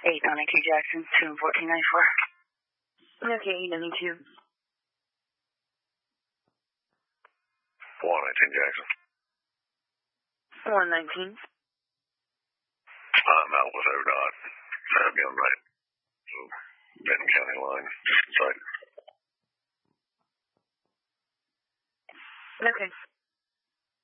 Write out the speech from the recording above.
892 Jackson, 21494. Okay, 892. 119 Jackson. 119. I'm out with ODOT. I'll be on right. So, Benton County line, just inside. Okay.